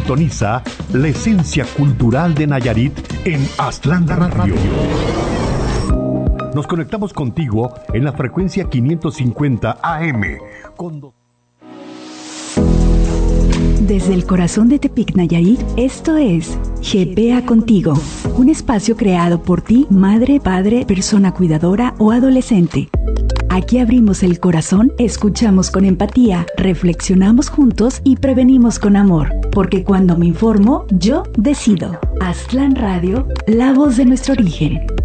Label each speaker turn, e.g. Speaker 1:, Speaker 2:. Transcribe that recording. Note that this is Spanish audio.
Speaker 1: Sintoniza la esencia cultural de Nayarit en Aztlán Radio. Nos conectamos contigo en la frecuencia 550 AM.
Speaker 2: Desde el corazón de Tepic, Nayarit, esto es GPA Contigo, un espacio creado por ti, madre, padre, persona cuidadora o adolescente. Aquí abrimos el corazón, escuchamos con empatía, reflexionamos juntos y prevenimos con amor. Porque cuando me informo, yo decido. Aztlán Radio, la voz de nuestro origen.